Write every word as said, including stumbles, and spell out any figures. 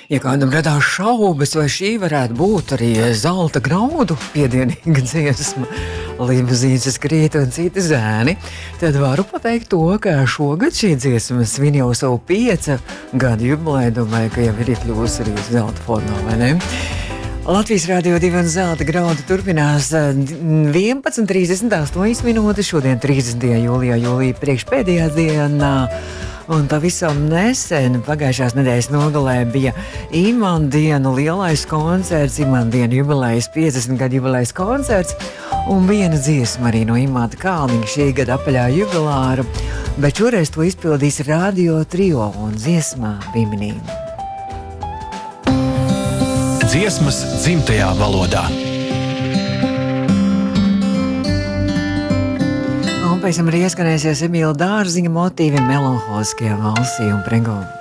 Ja kādam radās šaubas, vai šī varētu būt arī zelta graudu piedienīga dziesma, limuzīnas skriet un citi zēni, tad varu pateikt to, ka šogad šī dziesma svin jau savu pieca gadu jubileju, domāju, ka jau ir iekļuvusi arī zelta formā, vai ne? Latvijas Rādio divi un zelta graudu turpinās vienpadsmit trīsdesmit astoņas minūtes, šodien trīsdesmitajā jūlijā, jūlija priekšpēdējā dienā. Un pavisam nesen, pagājušās nedēļas nogalē, bija Imandienu lielais koncerts, Imandienu jubilejas, piecdesmit gadu jubilejas koncerts, un viena dziesma arī no Imanta Kalniņa šī gada apaļā jubilāra, bet šoreiz to izpildīs Radio Trio un dziesmā Viminība. Dziesmas dzimtajā valodā. Un pēc tam arī ieskanēsies Emīla Dārziņa motīvi melanholiskajā valsī un prego